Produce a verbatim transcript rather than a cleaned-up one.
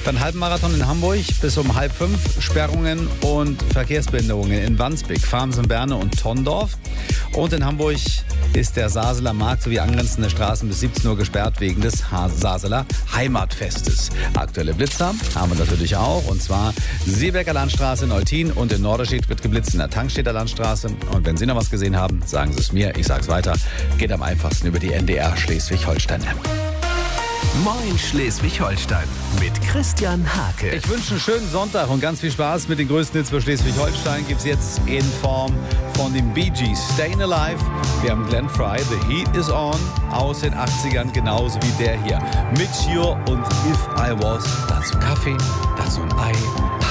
Dann Halbmarathon in Hamburg bis um halb fünf, Sperrungen und Verkehrsbehinderungen in Wandsbek, Farmsen-Berne und Tondorf. Und in Hamburg ist der Saseler Markt sowie angrenzende Straßen bis siebzehn Uhr gesperrt wegen des ha- Saseler Heimatfestes. Aktuelle Blitzer haben wir natürlich auch, und zwar Seeberger Landstraße in Eutin und in Norderstedt wird geblitzt in der Tankstädter Landstraße. Und wenn Sie noch was gesehen haben, sagen Sie es mir, ich sag's weiter. Geht am einfachsten über die N D R Schleswig-Holstein-App. Moin Schleswig-Holstein mit Christian Hake. Ich wünsche einen schönen Sonntag und ganz viel Spaß mit den größten Hits für Schleswig-Holstein. Gibt's jetzt in Form von den Bee Gees, Stayin' Alive. Wir haben Glenn Frey, The Heat Is On, aus den achtzigern, genauso wie der hier. Mit Cure und If I Was. Dazu Kaffee, dazu ein Ei.